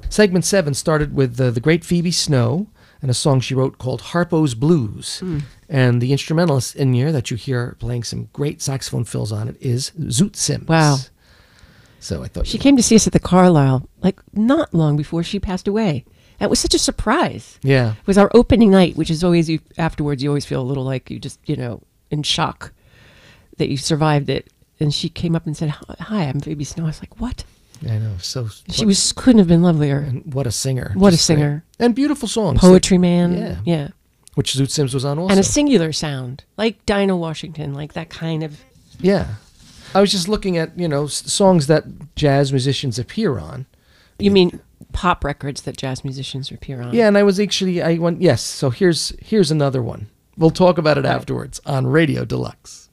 Segment 7 started with the great Phoebe Snow and a song she wrote called Harpo's Blues. And the instrumentalist in here that you hear playing some great saxophone fills on it is Zoot Sims. Wow. So I thought She came to see us at the Carlisle, like not long before she passed away. It was such a surprise. Yeah. It was our opening night, which is always, afterwards, you always feel a little like you just, in shock that you survived it. And she came up and said, "Hi, I'm Phoebe Snow." I was like, "What?" I know. So Couldn't have been lovelier. And what a singer. What a Just singer. great. And beautiful songs. Poetry Man. Yeah. Which Zoot Sims was on also. And a singular sound, like Dinah Washington, like that kind of... Yeah. I was just looking at, songs that jazz musicians appear on. You mean pop records that jazz musicians appear on? Yeah, and I went, yes, so here's another one. We'll talk about it afterwards on Radio Deluxe.